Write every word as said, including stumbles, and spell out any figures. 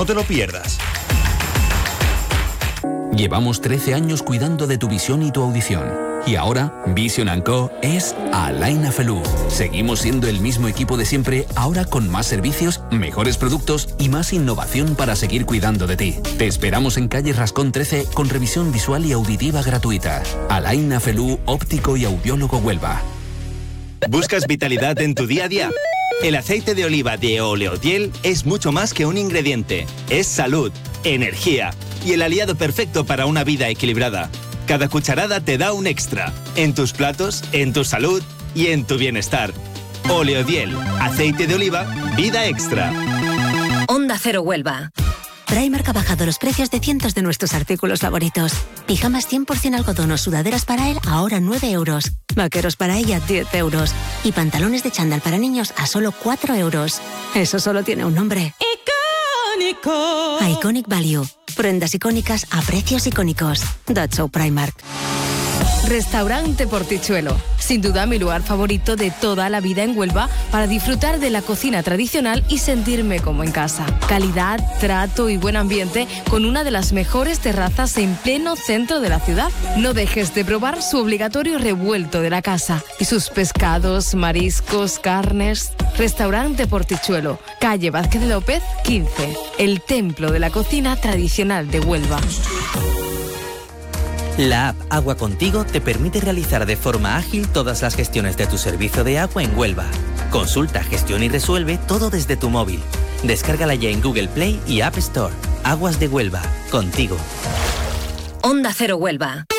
No te lo pierdas. Llevamos trece años cuidando de tu visión y tu audición. Y ahora, Vision and Co es Alain Afflelou. Seguimos siendo el mismo equipo de siempre, ahora con más servicios, mejores productos y más innovación para seguir cuidando de ti. Te esperamos en calle Rascón trece con revisión visual y auditiva gratuita. Alain Afflelou, óptico y audiólogo Huelva. ¿Buscas vitalidad en tu día a día? El aceite de oliva de Oleodiel es mucho más que un ingrediente. Es salud, energía y el aliado perfecto para una vida equilibrada. Cada cucharada te da un extra, en tus platos, en tu salud y en tu bienestar. Oleodiel, aceite de oliva, vida extra. Onda Cero Huelva. Primark ha bajado los precios de cientos de nuestros artículos favoritos. Pijamas cien por ciento algodón o sudaderas para él ahora nueve euros. Vaqueros para ella diez euros. Y pantalones de chándal para niños a solo cuatro euros. Eso solo tiene un nombre. ¡Icónico! Iconic Value. Prendas icónicas a precios icónicos. That's so Primark. Restaurante Portichuelo. Sin duda mi lugar favorito de toda la vida en Huelva para disfrutar de la cocina tradicional y sentirme como en casa. Calidad, trato y buen ambiente con una de las mejores terrazas en pleno centro de la ciudad. No dejes de probar su obligatorio revuelto de la casa y sus pescados, mariscos, carnes. Restaurante Portichuelo, calle Vázquez López, quince. El templo de la cocina tradicional de Huelva. La app Agua Contigo te permite realizar de forma ágil todas las gestiones de tu servicio de agua en Huelva. Consulta, gestiona y resuelve todo desde tu móvil. Descárgala ya en Google Play y App Store. Aguas de Huelva, contigo. Onda Cero Huelva.